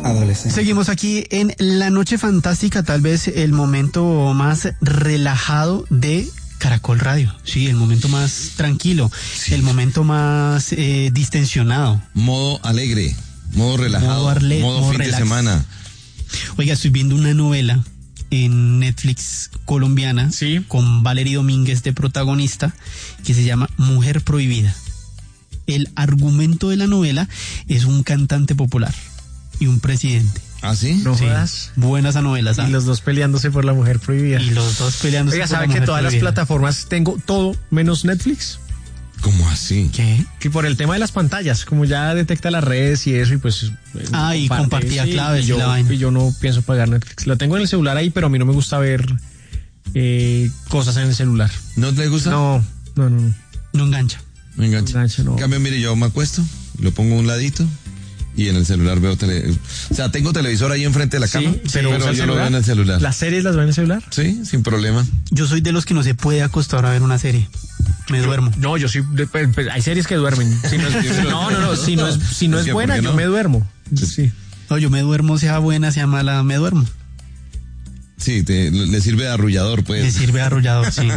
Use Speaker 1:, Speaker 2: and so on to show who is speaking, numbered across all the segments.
Speaker 1: adolescente.
Speaker 2: Seguimos aquí en La Noche Fantástica, tal vez el momento más relajado de Caracol Radio. Sí, el momento más tranquilo, sí. El momento más distensionado.
Speaker 3: Modo alegre, modo relajado, modo fin
Speaker 2: relax.
Speaker 3: De semana.
Speaker 2: Oiga, estoy viendo una novela en Netflix colombiana,
Speaker 4: sí,
Speaker 2: con Valery Domínguez de protagonista, que se llama Mujer Prohibida. El argumento de la novela es un cantante popular y un presidente.
Speaker 3: ¿Ah, sí?
Speaker 4: No
Speaker 2: sí,
Speaker 4: jodas.
Speaker 2: Buena esa novela, ¿sabes?
Speaker 4: Y los dos peleándose por la mujer prohibida. Oiga, ¿sabe que todas las plataformas tengo todo menos Netflix?
Speaker 3: ¿Cómo así?
Speaker 2: ¿Qué?
Speaker 4: Que por el tema de las pantallas, como ya detecta las redes y eso, y pues...
Speaker 2: y compartía claves
Speaker 4: y
Speaker 2: la vaina.
Speaker 4: Y yo no pienso pagar Netflix. Lo tengo en el celular ahí, pero a mí no me gusta ver cosas en el celular.
Speaker 3: ¿No te gusta?
Speaker 4: No.
Speaker 2: No engancha.
Speaker 3: Me engancha.
Speaker 4: No.
Speaker 3: En cambio, mire, yo me acuesto, lo pongo a un ladito y en el celular veo o sea, tengo televisor ahí enfrente de la cama, pero yo lo veo en el celular.
Speaker 4: ¿Las series las veo en el celular?
Speaker 3: Sí, sin problema.
Speaker 2: Yo soy de los que no se puede acostar a ver una serie. Me duermo.
Speaker 4: No, yo sí, hay series que duermen. Si no es buena, yo me duermo. Sí.
Speaker 2: No, yo me duermo, sea buena, sea mala, me duermo.
Speaker 3: Sí, le sirve de arrullador, pues.
Speaker 2: Le sirve de arrullador, sí.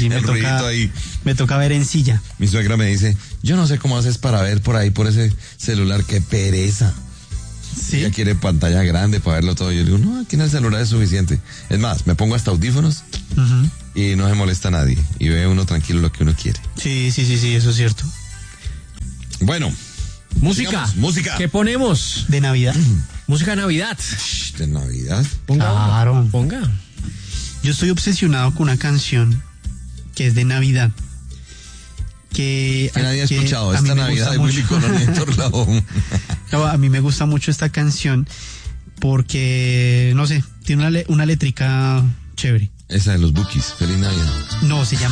Speaker 2: Me toca ver en silla.
Speaker 3: Mi suegra me dice, yo no sé cómo haces para ver por ahí, por ese celular, qué pereza.
Speaker 2: Sí.
Speaker 3: Ella quiere pantalla grande para verlo todo. Yo digo, no, aquí en el celular es suficiente. Es más, me pongo hasta audífonos y no se molesta a nadie. Y ve uno tranquilo lo que uno quiere.
Speaker 2: Sí, eso es cierto.
Speaker 3: Bueno.
Speaker 4: Música. ¿Qué ponemos?
Speaker 2: De Navidad.
Speaker 4: Música de Navidad.
Speaker 3: ¿De Navidad?
Speaker 2: Claro.
Speaker 4: Ponga.
Speaker 2: Yo estoy obsesionado con una canción que es de Navidad. Que
Speaker 3: nadie ha escuchado. Esta Navidad de Willy Colón y Héctor Lavoe.
Speaker 2: No, a mí me gusta mucho esta canción porque, no sé, tiene una letrica chévere.
Speaker 3: Esa de los Bukis. Feliz Navidad.
Speaker 2: No, se llama